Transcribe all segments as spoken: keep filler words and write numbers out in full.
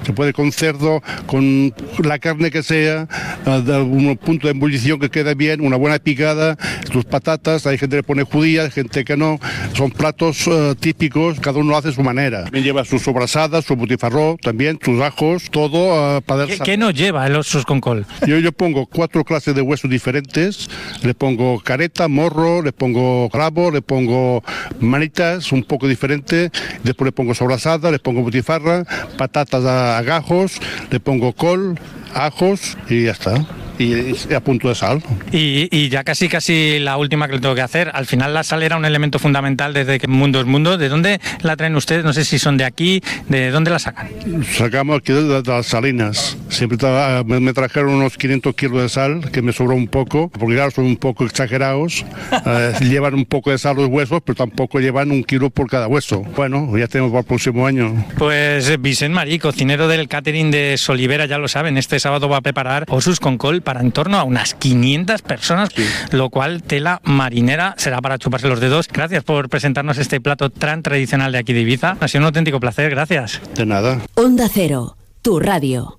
Se puede con cerdo, con la carne que sea, de un punto de ebullición que quede bien, una buena picada, tus patatas, hay gente que le pone judías, gente que no, son platos uh, típicos, cada uno lo hace a su manera. También lleva sus sobrasadas, su butifarró, también sus ajos, todo uh, para... ¿Qué, ¿Qué nos lleva el osos con col? Yo, yo pongo cuatro clases de huesos diferentes, le pongo careta, morro, le pongo rabo, le pongo manitas, un poco diferente, después le pongo sobrasada, le pongo butifarra, patatas a, a gajos, le pongo col, ajos y ya está. Y, y a punto de sal. Y, y ya casi casi la última que le tengo que hacer. Al final la sal era un elemento fundamental desde que Mundo es Mundo. ¿De dónde la traen ustedes? No sé si son de aquí, ¿de dónde la sacan? Sacamos aquí de, de las salinas. Siempre tra- me, me trajeron unos quinientos kilos de sal, que me sobró un poco, porque claro, son un poco exagerados. eh, llevan un poco de sal los huesos, pero tampoco llevan un kilo por cada hueso. Bueno, ya tenemos para el próximo año. Pues Vicent Marí, cocinero del catering de Solivera, ya lo saben, este sábado va a preparar osos con col para en torno a unas quinientas personas, sí. Lo cual tela marinera será para chuparse los dedos. Gracias por presentarnos este plato tan tradicional de aquí de Ibiza. Ha sido un auténtico placer, gracias. De nada. Onda Cero, tu radio.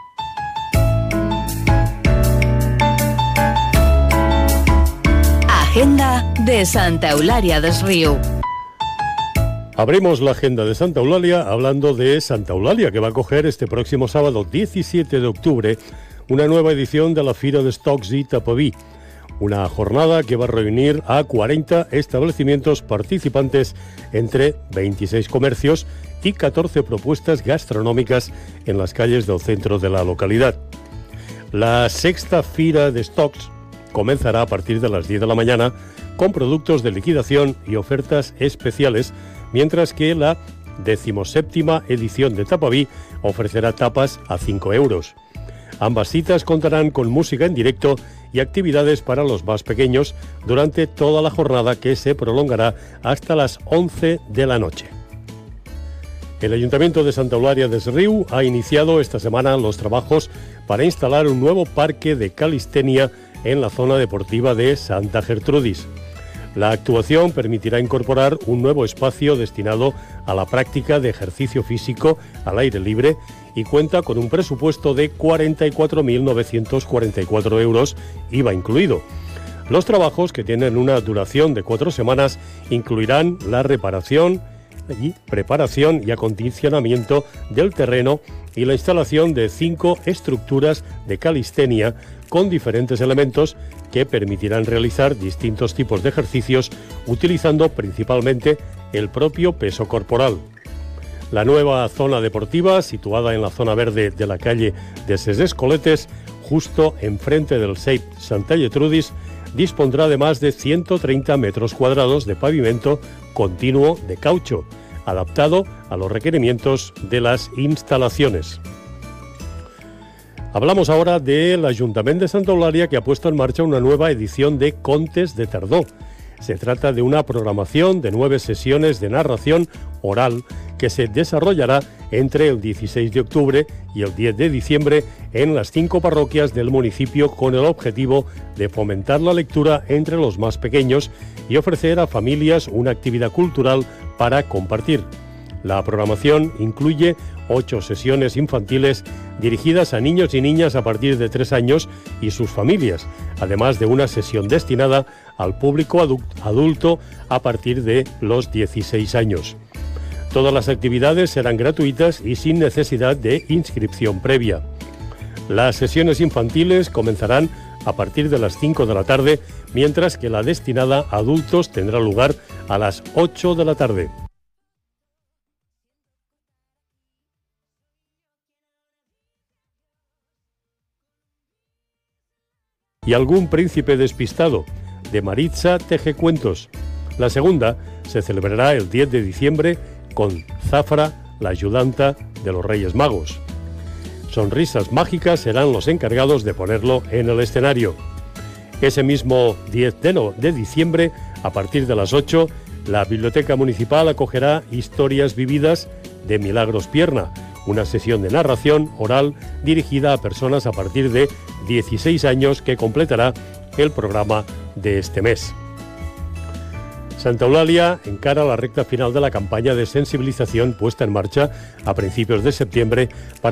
Agenda de Santa Eulàlia des Riu. Abrimos la agenda de Santa Eulàlia hablando de Santa Eulàlia, que va a acoger este próximo sábado diecisiete de octubre una nueva edición de la Fira de Stocks i Tapaví, una jornada que va a reunir a cuarenta establecimientos participantes entre veintiséis comercios y catorce propuestas gastronómicas en las calles del centro de la localidad. La sexta Fira de Stocks comenzará a partir de las diez de la mañana con productos de liquidación y ofertas especiales, mientras que la decimoséptima edición de Tapaví ofrecerá tapas a cinco euros. Ambas citas contarán con música en directo y actividades para los más pequeños durante toda la jornada, que se prolongará hasta las once de la noche. El Ayuntamiento de Santa Eulàlia des Riu ha iniciado esta semana los trabajos para instalar un nuevo parque de calistenia en la zona deportiva de Santa Gertrudis. La actuación permitirá incorporar un nuevo espacio destinado a la práctica de ejercicio físico al aire libre y cuenta con un presupuesto de cuarenta y cuatro mil novecientos cuarenta y cuatro euros, I V A incluido. Los trabajos, que tienen una duración de cuatro semanas, incluirán la reparación y preparación y acondicionamiento del terreno y la instalación de cinco estructuras de calistenia con diferentes elementos que permitirán realizar distintos tipos de ejercicios utilizando principalmente el propio peso corporal. La nueva zona deportiva, situada en la zona verde de la calle de Ses Escoletes, justo enfrente del S E I P Santa Gertrudis, dispondrá de más de ciento treinta metros cuadrados de pavimento continuo de caucho, adaptado a los requerimientos de las instalaciones. Hablamos ahora del Ayuntamiento de Santa Eulàlia, que ha puesto en marcha una nueva edición de Contes de Tardor. Se trata de una programación de nueve sesiones de narración oral que se desarrollará entre el dieciséis de octubre y el diez de diciembre en las cinco parroquias del municipio, con el objetivo de fomentar la lectura entre los más pequeños y ofrecer a familias una actividad cultural para compartir. La programación incluye ocho sesiones infantiles dirigidas a niños y niñas a partir de tres años y sus familias, además de una sesión destinada al público adulto a partir de los dieciséis años. Todas las actividades serán gratuitas y sin necesidad de inscripción previa. Las sesiones infantiles comenzarán a partir de las cinco de la tarde, mientras que la destinada a adultos tendrá lugar a las ocho de la tarde. Y Algún príncipe despistado, de Maritza Tejecuentos. La segunda se celebrará el diez de diciembre con Zafra, la ayudanta de los Reyes Magos. Sonrisas Mágicas serán los encargados de ponerlo en el escenario. Ese mismo diez de diciembre, a partir de las ocho, la Biblioteca Municipal acogerá Historias Vividas de Milagros Pierna, una sesión de narración oral dirigida a personas a partir de dieciséis años que completará el programa de este mes. Santa Eulàlia encara la recta final de la campaña de sensibilización puesta en marcha a principios de septiembre para